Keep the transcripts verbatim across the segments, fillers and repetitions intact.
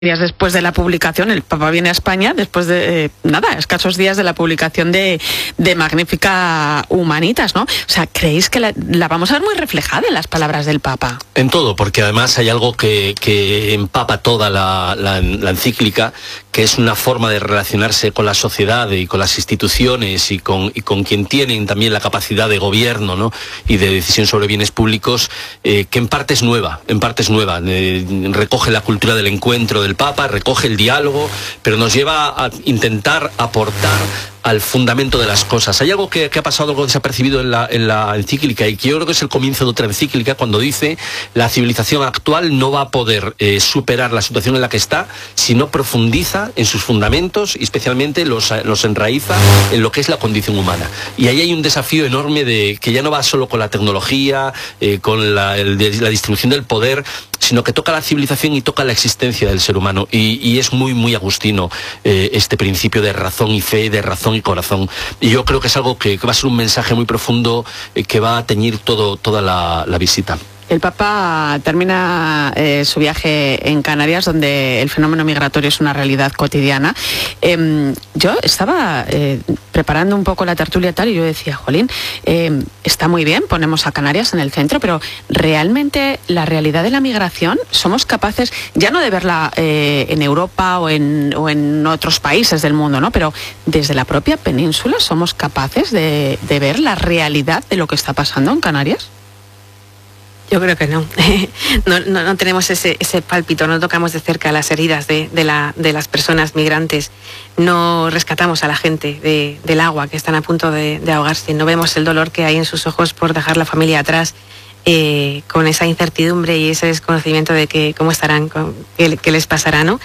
días después de la publicación, el Papa viene a España después de, eh, nada, escasos días de la publicación de, de Magnificat Humanitas, ¿no? O sea, ¿creéis que la, la vamos a ver muy reflejada en las palabras del Papa? En todo, porque además hay algo que, que empapa toda la, la, la encíclica, que es una forma de relacionarse con la sociedad y con las instituciones y con, y con quien tienen también la capacidad de gobierno, ¿no? Y de decisión sobre bienes públicos, eh, que en parte es nueva, en parte es nueva. Eh, recoge la cultura del encuentro del Papa, recoge el diálogo, pero nos lleva a intentar aportar al fundamento de las cosas. Hay algo que, que ha pasado, algo desapercibido en la, en la encíclica, y que yo creo que es el comienzo de otra encíclica, cuando dice: la civilización actual no va a poder eh, superar la situación en la que está si no profundiza en sus fundamentos y especialmente los, los enraiza en lo que es la condición humana. Y ahí hay un desafío enorme de que ya no va solo con la tecnología, eh, con la, el, la distribución del poder, sino que toca la civilización y toca la existencia del ser humano. Y, y es muy, muy agustino eh, este principio de razón y fe, de razón y corazón. Y yo creo que es algo que, que va a ser un mensaje muy profundo, eh, que va a teñir todo, toda la, la visita. El Papa termina eh, su viaje en Canarias, donde el fenómeno migratorio es una realidad cotidiana. Eh, yo estaba eh, preparando un poco la tertulia tal, y yo decía, jolín, eh, está muy bien, ponemos a Canarias en el centro, pero realmente la realidad de la migración, somos capaces, ya no de verla eh, en Europa o en, o en otros países del mundo, ¿no? Pero desde la propia península, ¿somos capaces de, de ver la realidad de lo que está pasando en Canarias? Yo creo que no. No, no, no tenemos ese, ese pálpito, no tocamos de cerca las heridas de, de, la, de las personas migrantes, no rescatamos a la gente de, del agua, que están a punto de, de ahogarse, no vemos el dolor que hay en sus ojos por dejar la familia atrás, eh, con esa incertidumbre y ese desconocimiento de que cómo estarán, con, qué, qué les pasará, ¿no?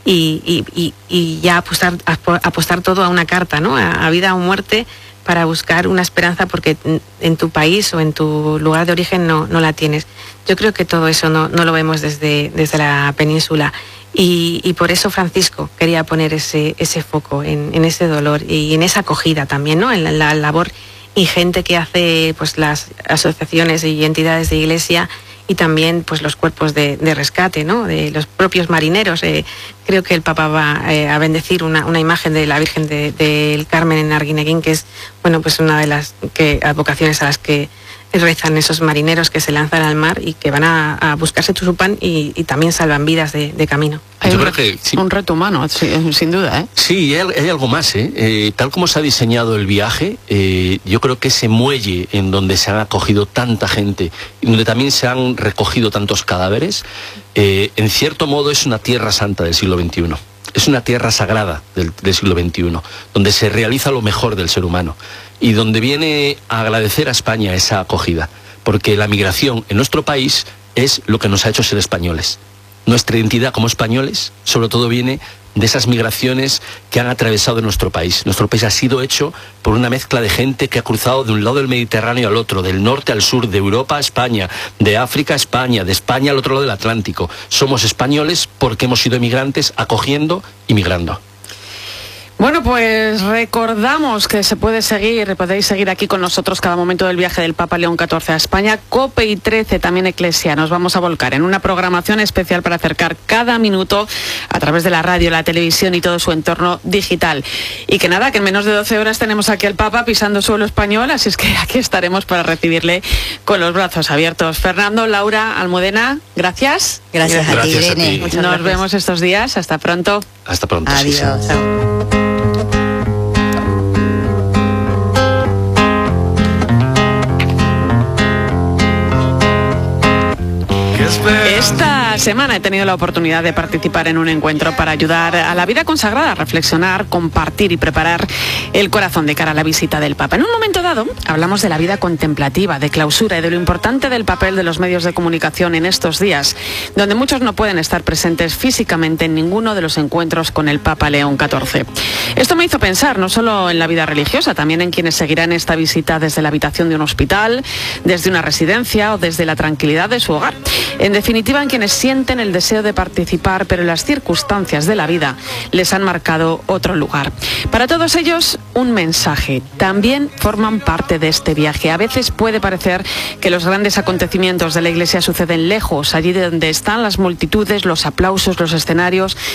Y, y, y ya apostar, apostar todo a una carta, ¿no? A, a vida o muerte, para buscar una esperanza, porque en tu país o en tu lugar de origen no, no la tienes. Yo creo que todo eso no, no lo vemos desde, desde la península, y, y por eso Francisco quería poner ese, ese foco en, en ese dolor y en esa acogida también, ¿no? En la, la labor ingente que hace pues las asociaciones y entidades de iglesia, y también pues los cuerpos de, de rescate, ¿no? De los propios marineros. Eh, creo que el Papa va eh, a bendecir una, una imagen de la Virgen del de, de Carmen en Arguineguín, que es, bueno, pues una de las que, advocaciones a las que rezan esos marineros que se lanzan al mar y que van a, a buscarse su pan, y, y también salvan vidas de, de camino. Hay Yo un, creo que sí. un reto humano, sí, sin duda, ¿eh? Sí, hay, hay algo más, ¿eh? Eh, tal como se ha diseñado el viaje, eh, yo creo que ese muelle en donde se han acogido tanta gente y donde también se han recogido tantos cadáveres, eh, en cierto modo es una tierra santa del siglo veintiuno. Es una tierra sagrada del, del siglo veintiuno, donde se realiza lo mejor del ser humano y donde viene a agradecer a España esa acogida, porque la migración en nuestro país es lo que nos ha hecho ser españoles. Nuestra identidad como españoles sobre todo viene de esas migraciones que han atravesado nuestro país. Nuestro país ha sido hecho por una mezcla de gente que ha cruzado de un lado del Mediterráneo al otro, del norte al sur, de Europa a España, de África a España, de España al otro lado del Atlántico. Somos españoles porque hemos sido emigrantes acogiendo y migrando. Bueno, pues recordamos que se puede seguir, podéis seguir aquí con nosotros cada momento del viaje del Papa León catorce a España. COPE y trece, también Eclesia, nos vamos a volcar en una programación especial para acercar cada minuto a través de la radio, la televisión y todo su entorno digital. Y que nada, que en menos de doce horas tenemos aquí al Papa pisando suelo español, así es que aquí estaremos para recibirle con los brazos abiertos. Fernando, Laura, Almudena, gracias. Gracias, gracias a ti, Gracias a Irene. ti. Muchas Nos gracias. vemos estos días, hasta pronto. Hasta pronto. Adiós. Sí, sí. Chao. Esta semana he tenido la oportunidad de participar en un encuentro para ayudar a la vida consagrada a reflexionar, compartir y preparar el corazón de cara a la visita del Papa. En un momento dado hablamos de la vida contemplativa, de clausura y de lo importante del papel de los medios de comunicación en estos días, donde muchos no pueden estar presentes físicamente en ninguno de los encuentros con el Papa León catorce. Esto me hizo pensar no solo en la vida religiosa, también en quienes seguirán esta visita desde la habitación de un hospital, desde una residencia o desde la tranquilidad de su hogar. En definitiva, en quienes sienten el deseo de participar, pero las circunstancias de la vida les han marcado otro lugar. Para todos ellos, un mensaje. También forman parte de este viaje. A veces puede parecer que los grandes acontecimientos de la Iglesia suceden lejos, allí donde están las multitudes, los aplausos, los escenarios,